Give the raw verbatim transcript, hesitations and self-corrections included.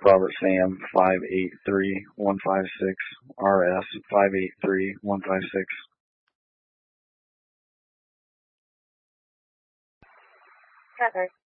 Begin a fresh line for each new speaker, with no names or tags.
Robert Sam, five eight three one five six, R S, five eight three one five six.
Trevor.